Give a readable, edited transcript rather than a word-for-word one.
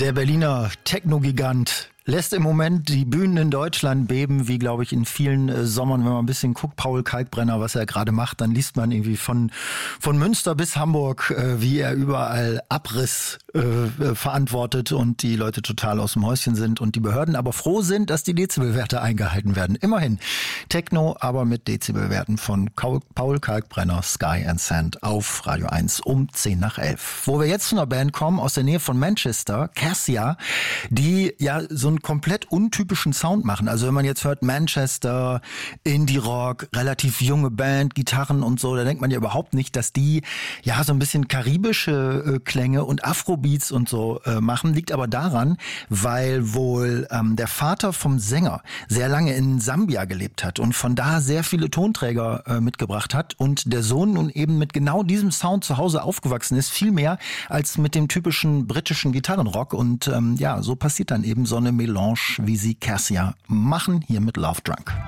Der Berliner Techno-Gigant lässt im Moment die Bühnen in Deutschland beben, wie, glaube ich, in vielen Sommern. Wenn man ein bisschen guckt, Paul Kalkbrenner, was er gerade macht, dann liest man irgendwie von Münster bis Hamburg, wie er überall Abriss verantwortet und die Leute total aus dem Häuschen sind und die Behörden aber froh sind, dass die Dezibelwerte eingehalten werden. Immerhin Techno, aber mit Dezibelwerten von Paul Kalkbrenner, Sky and Sand auf Radio 1 um 10:11. Wo wir jetzt zu einer Band kommen, aus der Nähe von Manchester, Cassia, die ja so einen komplett untypischen Sound machen. Also wenn man jetzt hört Manchester, Indie-Rock, relativ junge Band, Gitarren und so, da denkt man ja überhaupt nicht, dass die ja so ein bisschen karibische Klänge und Afrobeats und so machen. Liegt aber daran, weil wohl der Vater vom Sänger sehr lange in Sambia gelebt hat und von da sehr viele Tonträger mitgebracht hat und der Sohn nun eben mit genau diesem Sound zu Hause aufgewachsen ist, viel mehr als mit dem typischen britischen Gitarrenrock und ja, so passiert dann eben so eine Melange, wie sie Cassia machen, hier mit Love Drunk.